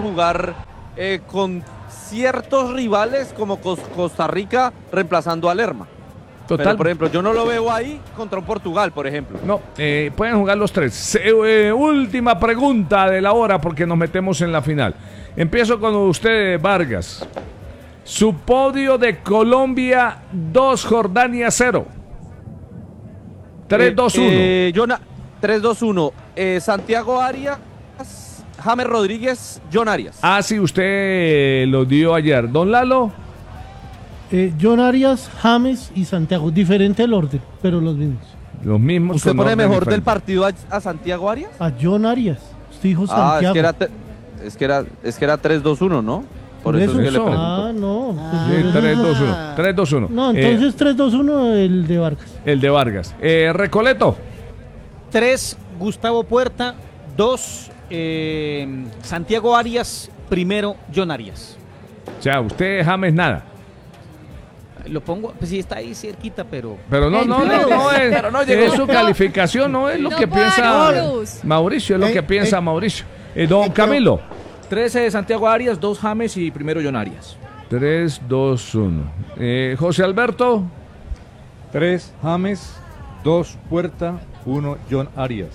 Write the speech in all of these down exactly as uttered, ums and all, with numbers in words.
jugar eh, con ciertos rivales como Cos- Costa Rica reemplazando a Lerma. Total. Pero, por ejemplo, yo no lo veo ahí contra un Portugal, por ejemplo. No, eh, pueden jugar los tres. Se- eh, última pregunta de la hora porque nos metemos en la final. Empiezo con usted, Vargas. Su podio de Colombia, dos Jordania cero. tres dos uno. Eh, eh, Jona- tres dos uno. Eh, Santiago Arias, James Rodríguez, John Arias. Ah, sí, usted lo dio ayer. Don Lalo. Eh, John Arias, James y Santiago. Diferente el orden, pero los mismos. Los mismos. ¿Usted con pone orden mejor diferente. del partido a, a Santiago Arias? A John Arias. Usted dijo Ah, Santiago. es que era, te- es que era, es que era tres dos uno, ¿no? Por, Por eso, eso. es que le Eso. pregunto. Ah, no. Sí, Pues, tres dos uno. tres dos uno. no, Eh, entonces tres dos uno el de Vargas. el de Vargas. Eh, Recoleto. tres, Gustavo Puerta. dos, eh, Santiago Arias. Primero, John Arias. O sea, usted James nada. Lo pongo, pues sí, está ahí cerquita, pero... Pero no, no, no, no es, Pero no llegó. es su calificación, no es lo No que puede piensa dar luz. Mauricio, es lo Eh, que piensa eh, Mauricio. Eh, don Camilo. trece Santiago Arias, dos James y primero John Arias. tres, dos, uno. Eh, José Alberto. tres James, dos Puerta, uno John Arias.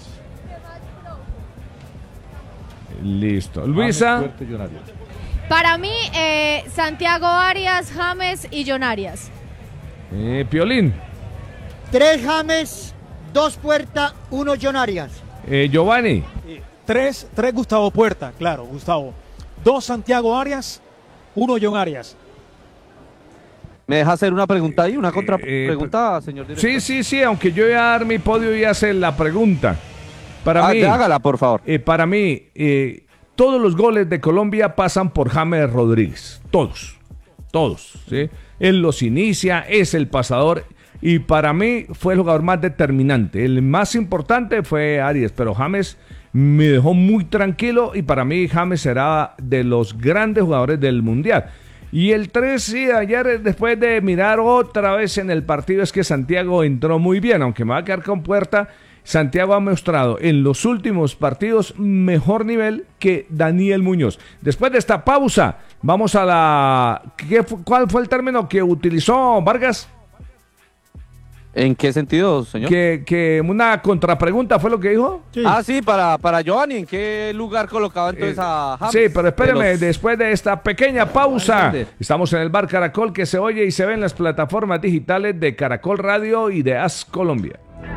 Listo. James, Luisa. Puerta y John Arias. Para mí, eh, Santiago Arias, James y John Arias. Eh, Piolín. tres James, dos Puerta, uno John Arias. Eh, Giovanni. Tres, tres Gustavo Puerta, claro, Gustavo. Dos Santiago Arias, uno John Arias. ¿Me deja hacer una pregunta ahí? ¿Una Eh, contrapregunta, señor director? Sí, sí, sí, aunque yo voy a dar mi podio y hacer la pregunta. Para Ah, mí, hágala, por favor. eh, para mí, eh, todos los goles de Colombia pasan por James Rodríguez. Todos. Todos. ¿sí? Él los inicia, es el pasador. Y para mí fue el jugador más determinante. El más importante fue Arias, pero James me dejó muy tranquilo. Y para mí, James será de los grandes jugadores del mundial. Y el tres, sí, ayer después de mirar otra vez en el partido, es que Santiago entró muy bien, aunque me va a quedar con Puerta. Santiago ha mostrado en los últimos partidos mejor nivel que Daniel Muñoz. Después de esta pausa, vamos a la... ¿qué fu- ¿Cuál fue el término que utilizó Vargas? ¿En qué sentido, señor? Que, que una contrapregunta fue lo que dijo. Sí. Ah, sí, para, para Giovanni, ¿en qué lugar colocaba entonces Eh, a James? Sí, pero espéreme, De los- después de esta pequeña pausa, ¿Dónde? estamos en el Bar Caracol que se oye y se ve en las plataformas digitales de Caracol Radio y de As Colombia.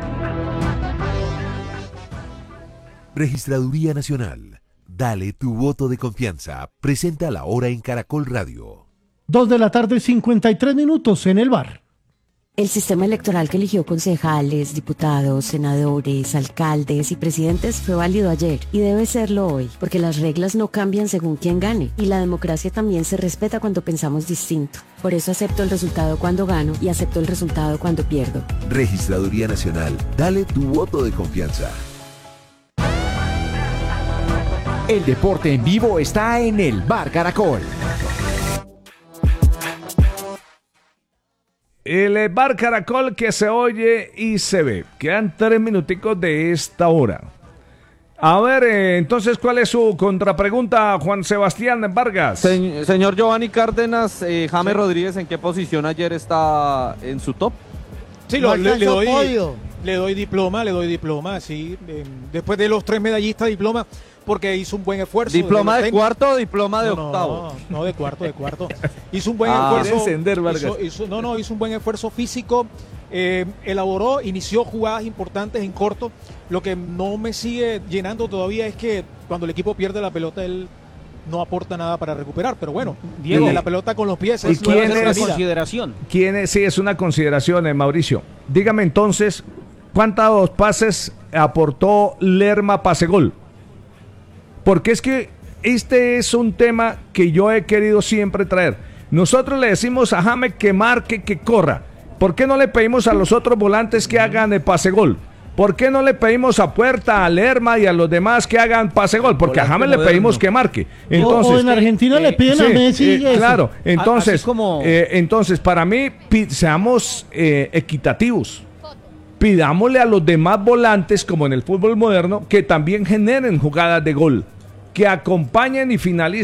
Registraduría Nacional. Dale tu voto de confianza. Presenta la hora en Caracol Radio. Dos de la tarde, cincuenta y tres minutos en el bar. El sistema electoral que eligió concejales, diputados, senadores, alcaldes y presidentes fue válido ayer y debe serlo hoy, porque las reglas no cambian según quién gane y la democracia también se respeta cuando pensamos distinto. Por eso acepto el resultado cuando gano y acepto el resultado cuando pierdo. Registraduría Nacional. Dale tu voto de confianza. El deporte en vivo está en el Bar Caracol. El Bar Caracol que se oye y se ve. Quedan tres minuticos de esta hora. A ver, eh, entonces, ¿cuál es su contrapregunta, Juan Sebastián Vargas? Se- señor Giovanni Cárdenas, eh, James Rodríguez, ¿en qué posición ayer está en su top? Sí, lo- No le, le alcanzó doy, podio. le doy diploma, le doy diploma, sí. eh, después de los tres medallistas, diploma, porque hizo un buen esfuerzo. ¿Diploma los de técnicos. cuarto o diploma de No, octavo? No, no, de cuarto, de cuarto. Hizo un buen Ah, esfuerzo. quiere encender, Vargas. hizo- hizo- no, no, hizo un buen esfuerzo físico. eh, elaboró, inició jugadas importantes en corto. Lo que no me sigue llenando todavía es que cuando el equipo pierde la pelota, él no aporta nada para recuperar. Pero bueno, Diego. pierde la pelota con los pies. ¿Y es quién nueva es? vida. Consideración. ¿Quién es? Sí, es una consideración, eh, Mauricio. Dígame entonces, ¿cuántos pases aportó Lerma pase-gol? Porque es que este es un tema que yo he querido siempre traer. Nosotros le decimos a James que marque, que corra. ¿Por qué no le pedimos a los otros volantes que hagan el pase-gol? ¿Por qué no le pedimos a Puerta, a Lerma y a los demás que hagan pase-gol? Porque a James le pedimos que marque. Entonces, o, o en Argentina le piden a sí, Messi. eh, y eso. claro, entonces, Así como- eh, entonces para mí pi- seamos eh, equitativos. Pidámosle a los demás volantes, como en el fútbol moderno, que también generen jugadas de gol, que acompañen y finalicen